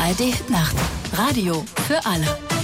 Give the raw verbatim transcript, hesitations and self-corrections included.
A R D Hit Nacht. Radio für alle.